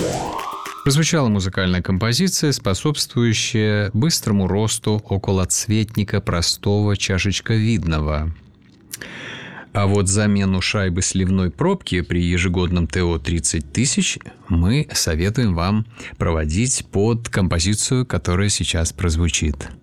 Прозвучала музыкальная композиция, способствующая быстрому росту околоцветника простого чашечковидного. А вот замену шайбы сливной пробки при ежегодном ТО 30 тысяч мы советуем вам проводить под композицию, которая сейчас прозвучит.